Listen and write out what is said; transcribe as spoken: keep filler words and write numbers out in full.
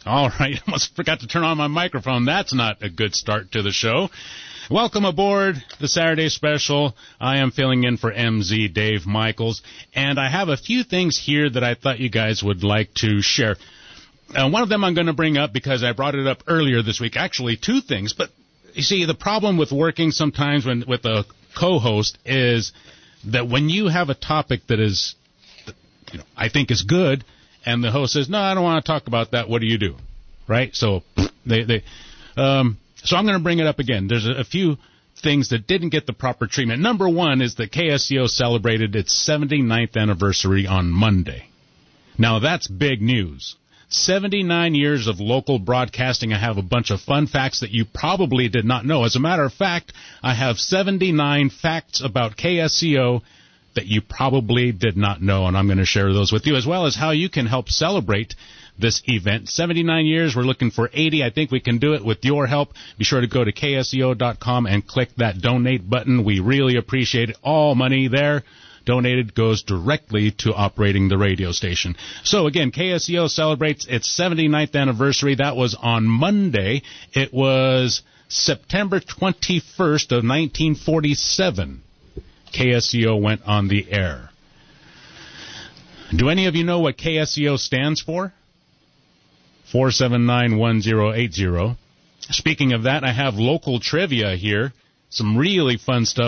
All right, I almost forgot to turn on my microphone. That's not a good start to the show. Welcome aboard the Saturday Special. I am filling in for M Z Dave Michaels, and I have a few things here that I thought you guys would like to share. Uh, one of them I'm going to bring up because I brought it up earlier this week. Actually, two things, but you see, the problem with working sometimes when, with a co-host is that when you have a topic that is, you know, I think is good, and the host says, no, I don't want to talk about that, what do you do? Right? So they, they, um, so I'm going to bring it up again. There's a, a few things that didn't get the proper treatment. Number one is that K S C O celebrated its seventy-ninth anniversary on Monday. Now, that's big news. seventy-nine years of local broadcasting. I have a bunch of fun facts that you probably did not know. As a matter of fact, I have seventy-nine facts about K S C O that you probably did not know, and I'm going to share those with you, as well as how you can help celebrate this event. seventy-nine years, we're looking for eighty. I think we can do it with your help. Be sure to go to K S C O dot com and click that donate button. We really appreciate it. All money there donated goes directly to operating the radio station. So again, K S C O celebrates its seventy-ninth anniversary. That was on Monday. It was September twenty-first of nineteen forty-seven. K S C O went on the air. Do any of you know what K S C O stands for? four seven nine one zero eight zero. Speaking of that, I have local trivia here. Some really fun stuff.